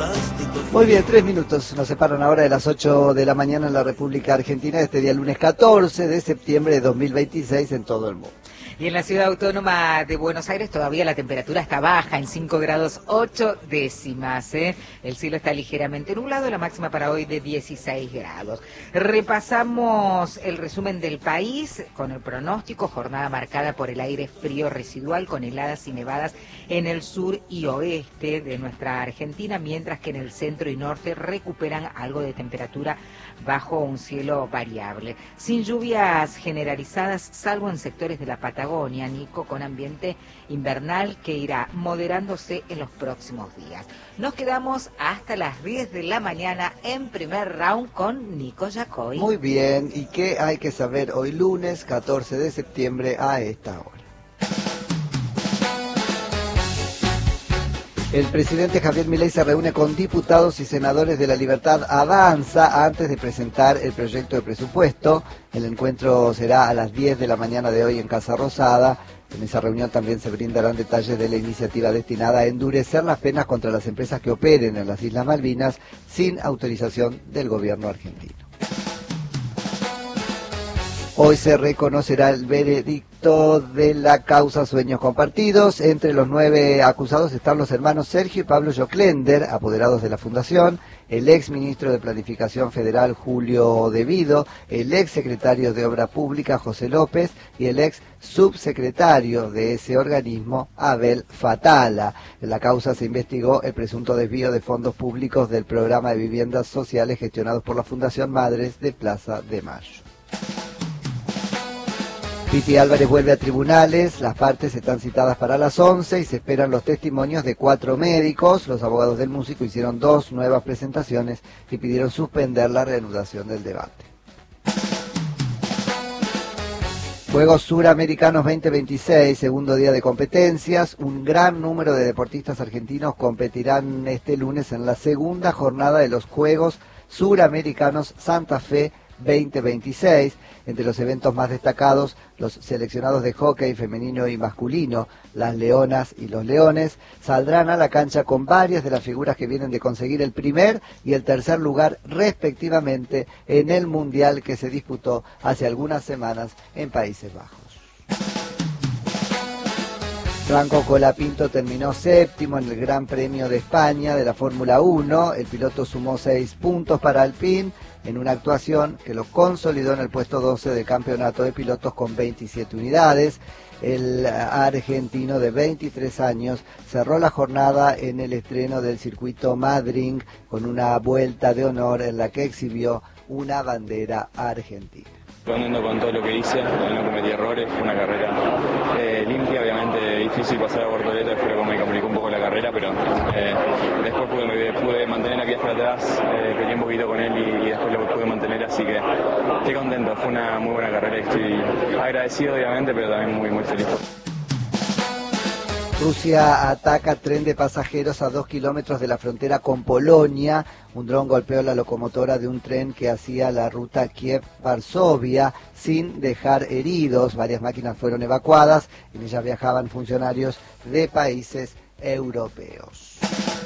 Muy bien, 3 minutos nos separan ahora de las 8 de la mañana en la República Argentina, este día lunes 14 de septiembre de 2026 en todo el mundo. Y en la ciudad autónoma de Buenos Aires todavía la temperatura está baja, en 5 grados 8 décimas. El cielo está ligeramente nublado, la máxima para hoy de 16 grados. Repasamos el resumen del país con el pronóstico, jornada marcada por el aire frío residual con heladas y nevadas en el sur y oeste de nuestra Argentina, mientras que en el centro y norte recuperan algo de temperatura bajo un cielo variable. Sin lluvias generalizadas, salvo en sectores de la Patagonia, Nico, con ambiente invernal que irá moderándose en los próximos días. Nos quedamos hasta las 10 de la mañana en primer round con Nico Yacoy. Muy bien, ¿y qué hay que saber hoy lunes 14 de septiembre a esta hora? El presidente Javier Milei se reúne con diputados y senadores de La Libertad Avanza antes de presentar el proyecto de presupuesto. El encuentro será a las 10 de la mañana de hoy en Casa Rosada. En esa reunión también se brindarán detalles de la iniciativa destinada a endurecer las penas contra las empresas que operen en las Islas Malvinas sin autorización del gobierno argentino. Hoy se reconocerá el veredicto de la causa Sueños Compartidos. Entre los 9 acusados están los hermanos Sergio y Pablo Joclender, apoderados de la Fundación, el ex ministro de Planificación Federal Julio De Vido, el ex secretario de Obra Pública José López y el ex subsecretario de ese organismo Abel Fatala. En la causa se investigó el presunto desvío de fondos públicos del programa de viviendas sociales gestionados por la Fundación Madres de Plaza de Mayo. Piti Álvarez vuelve a tribunales, las partes están citadas para las 11 y se esperan los testimonios de 4 médicos. Los abogados del músico hicieron 2 nuevas presentaciones y pidieron suspender la reanudación del debate. Juegos Suramericanos 2026, segundo día de competencias. Un gran número de deportistas argentinos competirán este lunes en la segunda jornada de los Juegos Suramericanos Santa Fe 2026. Entre los eventos más destacados, los seleccionados de hockey femenino y masculino, las Leonas y los Leones, saldrán a la cancha con varias de las figuras que vienen de conseguir el primer y el tercer lugar respectivamente en el Mundial que se disputó hace algunas semanas en Países Bajos. Franco Colapinto terminó séptimo en el Gran Premio de España de la Fórmula 1. El piloto sumó 6 puntos para Alpine en una actuación que lo consolidó en el puesto 12 del campeonato de pilotos con 27 unidades. El argentino de 23 años cerró la jornada en el estreno del circuito Madrid con una vuelta de honor en la que exhibió una bandera argentina. Contento con todo lo que hice, no cometí errores, fue una carrera limpia, obviamente difícil pasar a Bortoleto, creo que me complicó un poco la carrera, pero después pude mantener a Piastri para atrás, peleé un poquito con él y después lo pude mantener, así que estoy contento, fue una muy buena carrera y estoy agradecido obviamente, pero también muy feliz. Rusia ataca tren de pasajeros a 2 kilómetros de la frontera con Polonia. Un dron golpeó la locomotora de un tren que hacía la ruta Kiev-Varsovia sin dejar heridos. Varias máquinas fueron evacuadas. En ellas viajaban funcionarios de países europeos.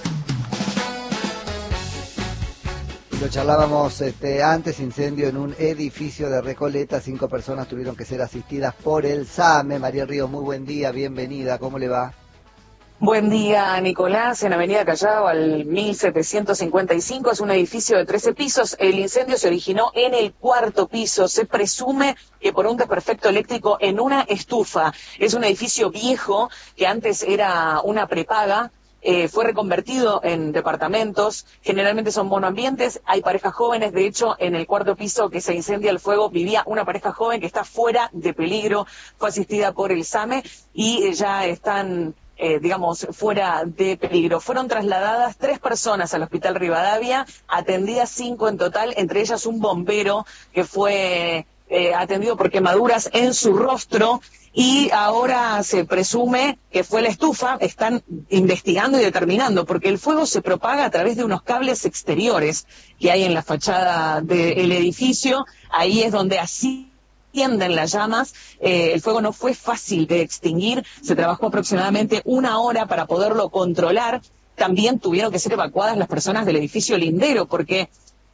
Lo charlábamos antes, incendio en un edificio de Recoleta. 5 personas tuvieron que ser asistidas por el SAME. María Ríos, muy buen día, bienvenida, ¿cómo le va? Buen día, Nicolás. En Avenida Callao, al 1755, es un edificio de 13 pisos. El incendio se originó en el 4º piso. Se presume que por un desperfecto eléctrico en una estufa. Es un edificio viejo que antes era una prepaga. Fue reconvertido en departamentos, generalmente son monoambientes, hay parejas jóvenes, de hecho en el 4º piso que se incendia el fuego vivía una pareja joven que está fuera de peligro, fue asistida por el SAME y ya están fuera de peligro. Fueron trasladadas 3 personas al Hospital Rivadavia, atendidas 5 en total, entre ellas un bombero que fue atendido por quemaduras en su rostro. Y ahora se presume que fue la estufa, están investigando y determinando, porque el fuego se propaga a través de unos cables exteriores que hay en la fachada del edificio. Ahí es donde ascienden las llamas. El fuego no fue fácil de extinguir, se trabajó aproximadamente 1 hora para poderlo controlar. también tuvieron que ser evacuadas las personas del edificio lindero, porque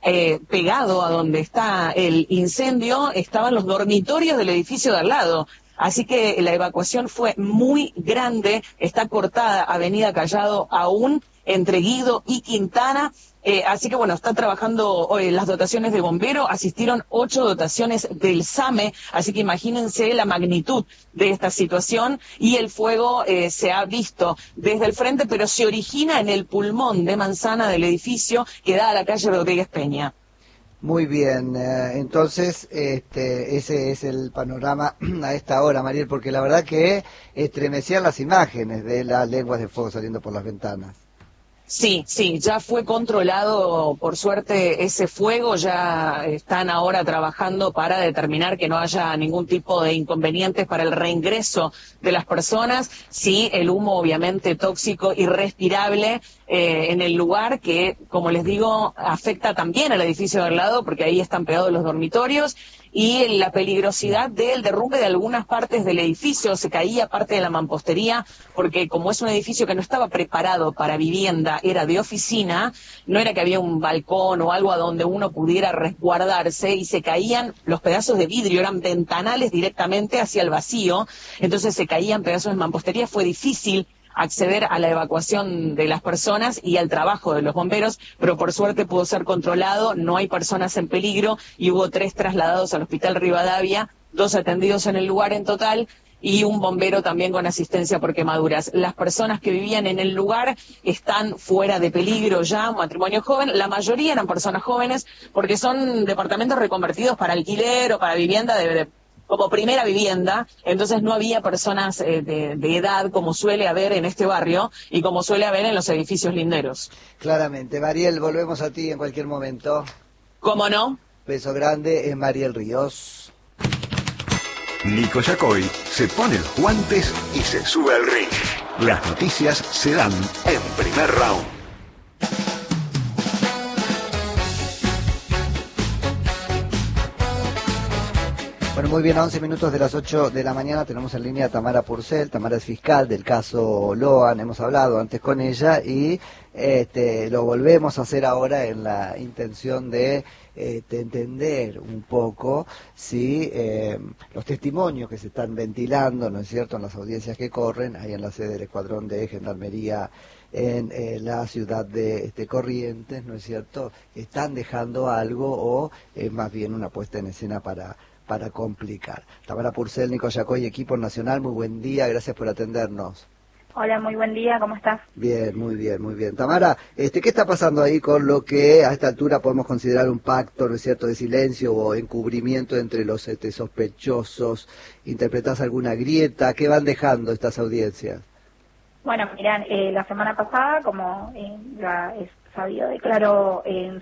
pegado a donde está el incendio estaban los dormitorios del edificio de al lado. Así que la evacuación fue muy grande, está cortada Avenida Callado aún entre Guido y Quintana, así que bueno, está trabajando hoy las dotaciones de bombero, asistieron 8 dotaciones del SAME, así que imagínense la magnitud de esta situación, y el fuego se ha visto desde el frente, pero se origina en el pulmón de manzana del edificio que da a la calle Rodríguez Peña. Muy bien, entonces ese es el panorama a esta hora, Mariel, porque la verdad que estremecían las imágenes de las lenguas de fuego saliendo por las ventanas. Sí, ya fue controlado, por suerte, ese fuego. Ya están ahora trabajando para determinar que no haya ningún tipo de inconvenientes para el reingreso de las personas. Sí, el humo obviamente tóxico, irrespirable en el lugar, que, como les digo, afecta también al edificio de al lado, porque ahí están pegados los dormitorios, y la peligrosidad del derrumbe de algunas partes del edificio. Se caía parte de la mampostería, porque como es un edificio que no estaba preparado para vivienda, era de oficina, no era que había un balcón o algo a donde uno pudiera resguardarse, y se caían los pedazos de vidrio, eran ventanales directamente hacia el vacío, entonces se caían pedazos de mampostería. Fue difícil acceder a la evacuación de las personas y al trabajo de los bomberos, pero por suerte pudo ser controlado, no hay personas en peligro, y hubo 3 trasladados al Hospital Rivadavia, 2 atendidos en el lugar en total, y un bombero también con asistencia por quemaduras. Las personas que vivían en el lugar están fuera de peligro ya, un matrimonio joven, la mayoría eran personas jóvenes, porque son departamentos reconvertidos para alquiler o para vivienda como primera vivienda, entonces no había personas de edad como suele haber en este barrio y como suele haber en los edificios linderos. Claramente. Mariel, volvemos a ti en cualquier momento. ¿Cómo no? Beso grande, es Mariel Ríos. Nico Yacoy se pone los guantes y se sube al ring. Las noticias se dan en primer round. Bueno, muy bien, a 11 minutos de las 8 de la mañana tenemos en línea a Tamara Purcell. Tamara es fiscal del caso Loan, hemos hablado antes con ella y lo volvemos a hacer ahora en la intención de entender un poco si los testimonios que se están ventilando, ¿no es cierto?, en las audiencias que corren, ahí en la sede del Escuadrón de Gendarmería en la ciudad de Corrientes, ¿no es cierto?, están dejando algo o es más bien una puesta en escena para complicar. Tamara Purcell, Nico Yacoy, equipo nacional, muy buen día, gracias por atendernos. Hola, muy buen día, ¿cómo estás? Bien, muy bien, muy bien. Tamara, ¿qué está pasando ahí con lo que a esta altura podemos considerar un pacto, ¿no es cierto?, de silencio o encubrimiento entre los sospechosos? ¿Interpretás alguna grieta? ¿Qué van dejando estas audiencias? Bueno, mirá, la semana pasada, como ya es sabido, declaró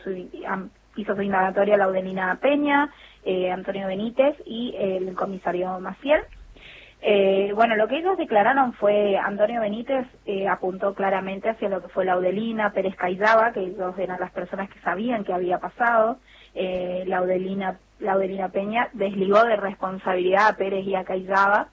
hizo su indagatoria Laudelina Peña, Antonio Benítez y el comisario Maciel. Bueno, lo que ellos declararon fue, Antonio Benítez apuntó claramente hacia lo que fue Laudelina, Pérez Caizzaba, que ellos eran las personas que sabían que había pasado. Laudelina Peña desligó de responsabilidad a Pérez y a Caizzaba,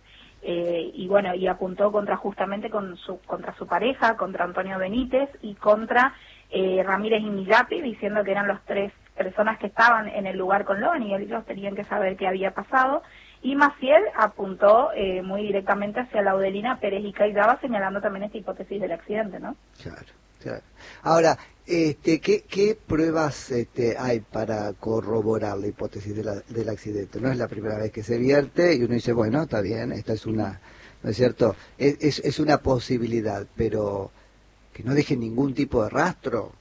y bueno, y apuntó justamente contra su pareja, contra Antonio Benítez y contra Ramírez y Millapi, diciendo que eran las 3 personas que estaban en el lugar con Loan y ellos tenían que saber qué había pasado. Y Maciel apuntó muy directamente hacia Laudelina, Pérez y Caizzaba, señalando también esta hipótesis del accidente, ¿no? Claro. Ahora, ¿qué pruebas hay para corroborar la hipótesis del accidente? No es la primera vez que se vierte y uno dice, bueno, está bien, esta es una, ¿no es cierto?, es una posibilidad, pero que no deje ningún tipo de rastro.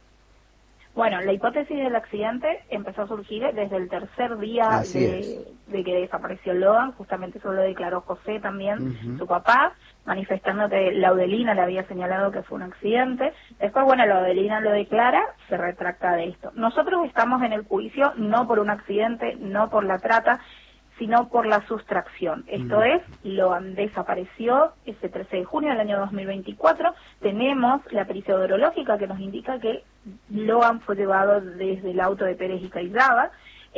Bueno, la hipótesis del accidente empezó a surgir desde el tercer día de que desapareció Loan. Justamente eso lo declaró José también, su papá, manifestando que Laudelina le había señalado que fue un accidente. Después, bueno, Laudelina lo declara, se retracta de esto. Nosotros estamos en el juicio no por un accidente, no por la trata, sino por la sustracción. Esto es, Loan desapareció ese 13 de junio del año 2024. Tenemos la pericia odorológica que nos indica que Loan fue llevado desde el auto de Pérez y Caizzaba,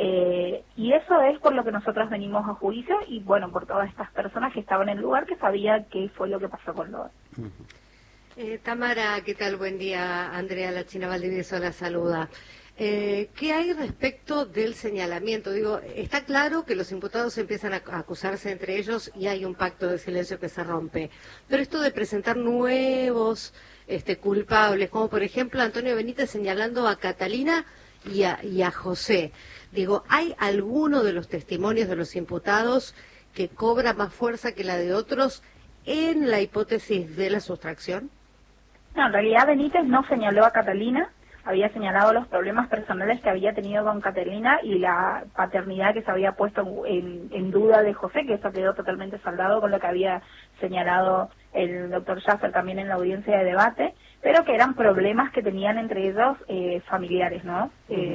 y eso es por lo que nosotros venimos a juicio y, bueno, por todas estas personas que estaban en el lugar que sabían qué fue lo que pasó con Loan. Tamara, ¿qué tal? Buen día. Andrea La China Valdivieso la saluda. ¿Qué hay respecto del señalamiento? Digo, está claro que los imputados empiezan a acusarse entre ellos y hay un pacto de silencio que se rompe. Pero esto de presentar nuevos culpables, como por ejemplo Antonio Benítez señalando a Catalina y a José. Digo, ¿hay alguno de los testimonios de los imputados que cobra más fuerza que la de otros en la hipótesis de la sustracción? No, en realidad Benítez no señaló a Catalina, había señalado los problemas personales que había tenido con Catalina y la paternidad que se había puesto en duda de José, que eso quedó totalmente saldado con lo que había señalado el doctor Schaffer también en la audiencia de debate, pero que eran problemas que tenían entre ellos familiares, ¿no?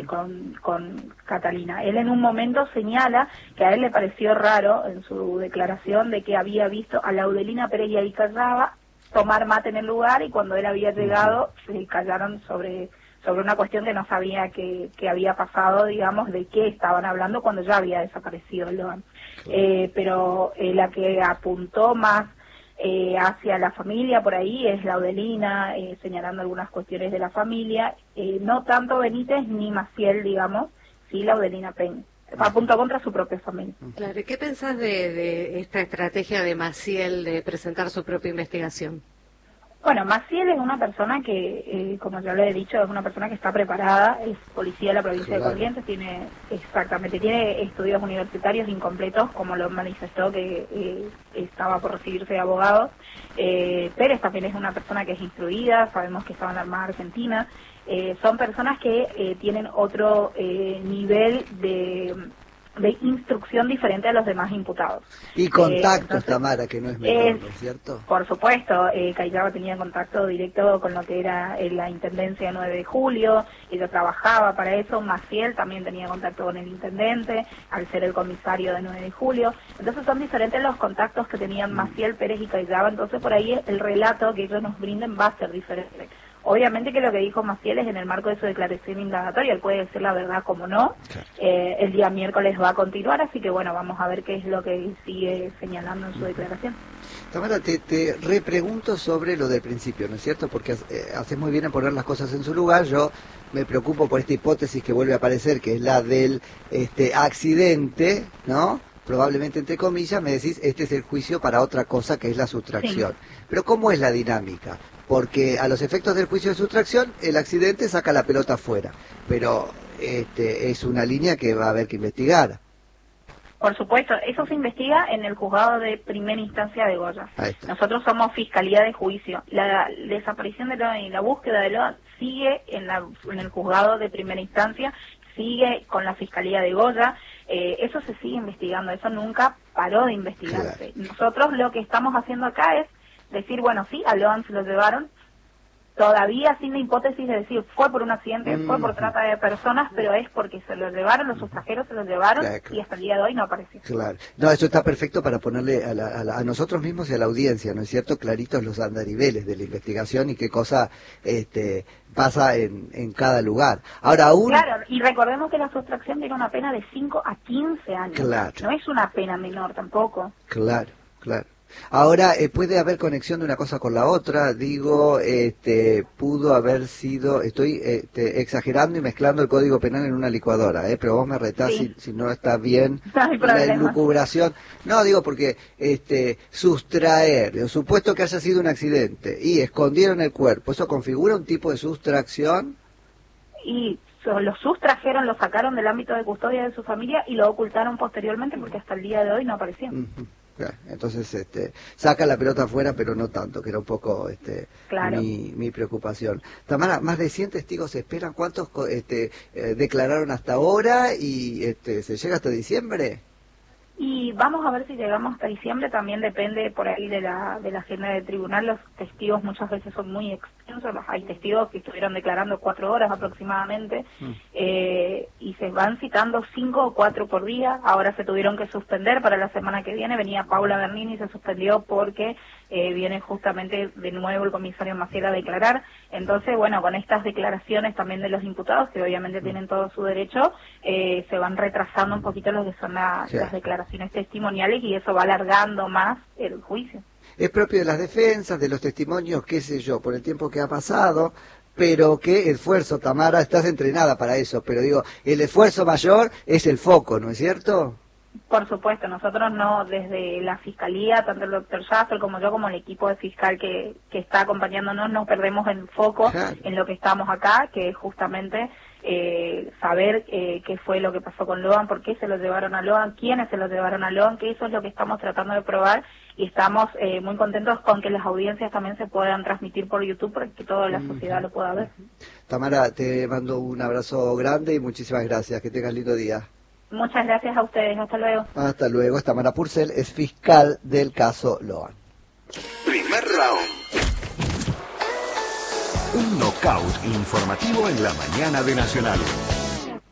Con Catalina. Él en un momento señala que a él le pareció raro en su declaración de que había visto a Laudelina Pérez y a Icallaba tomar mate en el lugar y cuando él había llegado se callaron sobre una cuestión que no sabía que había pasado, digamos, de qué estaban hablando cuando ya había desaparecido Loan. Pero la que apuntó más hacia la familia por ahí es Laudelina, señalando algunas cuestiones de la familia, no tanto Benítez ni Maciel, digamos, sí Laudelina Peña. Apuntó contra su propia familia. Claro, ¿y qué pensás de esta estrategia de Maciel de presentar su propia investigación? Bueno, Maciel es una persona que, como ya le he dicho, es una persona que está preparada, es policía de la provincia de Corrientes, tiene estudios universitarios incompletos, como lo manifestó que estaba por recibirse de abogado. Pérez también es una persona que es instruida, sabemos que estaba en la Armada Argentina. Son personas que tienen otro nivel de instrucción diferente a los demás imputados. Y contactos, Tamara, que no es menor, ¿no es cierto? Por supuesto, Callaba tenía contacto directo con lo que era la Intendencia 9 de Julio, ella trabajaba para eso, Maciel también tenía contacto con el Intendente, al ser el comisario de 9 de Julio, entonces son diferentes los contactos que tenían Maciel, Pérez y Callaba, entonces por ahí el relato que ellos nos brinden va a ser diferente. Obviamente que lo que dijo Maciel es en el marco de su declaración indagatoria, él puede decir la verdad como no, claro. El día miércoles va a continuar, así que bueno, vamos a ver qué es lo que sigue señalando en su declaración. Tamara, te repregunto sobre lo del principio, ¿no es cierto? Porque haces muy bien en poner las cosas en su lugar, yo me preocupo por esta hipótesis que vuelve a aparecer, que es la del accidente, ¿no? Probablemente entre comillas, me decís, este es el juicio para otra cosa que es la sustracción. Sí. Pero ¿cómo es la dinámica? Porque a los efectos del juicio de sustracción, el accidente saca la pelota afuera, pero es una línea que va a haber que investigar. Por supuesto, eso se investiga en el juzgado de primera instancia de Goya. Nosotros somos Fiscalía de Juicio. La desaparición de Loan y la búsqueda de Loan sigue en el juzgado de primera instancia, sigue con la Fiscalía de Goya. Eso se sigue investigando, eso nunca paró de investigarse. Claro. Nosotros lo que estamos haciendo acá es decir, bueno, sí, a Loan se lo llevaron, todavía sin la hipótesis de decir fue por un accidente, fue por trata de personas, pero es porque se lo llevaron, los sustrajeros se lo llevaron, claro. Y hasta el día de hoy no apareció. Claro, no, eso está perfecto para ponerle a nosotros mismos y a la audiencia, ¿no es cierto?, claritos los andariveles de la investigación y qué cosa pasa en cada lugar. Ahora aún... Claro, y recordemos que la sustracción tiene una pena de 5 a 15 años, claro. No es una pena menor tampoco. Claro, claro. Ahora, puede haber conexión de una cosa con la otra, digo, pudo haber sido, estoy exagerando y mezclando el Código Penal en una licuadora, pero vos me retás sí. si no está bien la elucubración. No, digo porque sustraer, supuesto que haya sido un accidente y escondieron el cuerpo, ¿eso configura un tipo de sustracción? Y lo sustrajeron, lo sacaron del ámbito de custodia de su familia y lo ocultaron posteriormente porque hasta el día de hoy no apareció. Entonces saca la pelota afuera, pero no tanto, que era un poco claro. mi preocupación. Tamara, más de 100 testigos se esperan. ¿Cuántos declararon hasta ahora y se llega hasta diciembre? Y vamos a ver si llegamos hasta diciembre, también depende por ahí de la agenda del tribunal. Los testigos muchas veces son muy extensos, hay testigos que estuvieron declarando 4 horas aproximadamente, y se van citando 5 o 4 por día. Ahora se tuvieron que suspender para la semana que viene, venía Paula Bernini y se suspendió porque viene justamente de nuevo el comisario Maciel a declarar. Entonces, bueno, con estas declaraciones también de los imputados, que obviamente tienen todo su derecho, se van retrasando un poquito lo que son las declaraciones testimoniales y eso va alargando más el juicio. Es propio de las defensas, de los testimonios, qué sé yo, por el tiempo que ha pasado, pero qué esfuerzo, Tamara, estás entrenada para eso, pero digo, el esfuerzo mayor es el foco, ¿no es cierto? Por supuesto, nosotros no, desde la Fiscalía, tanto el doctor Schaffer como yo, como el equipo de fiscal que está acompañándonos, no perdemos el foco en lo que estamos acá, que es justamente saber qué fue lo que pasó con Loan, por qué se lo llevaron a Loan, quiénes se lo llevaron a Loan, que eso es lo que estamos tratando de probar y estamos muy contentos con que las audiencias también se puedan transmitir por YouTube para que toda la sociedad lo pueda ver. Tamara, te mando un abrazo grande y muchísimas gracias, que tengas lindo día. Muchas gracias a ustedes, hasta luego. Hasta luego, Tamara Purcell es fiscal del caso Loan. Primer round. Un knockout informativo en la mañana de Nacional.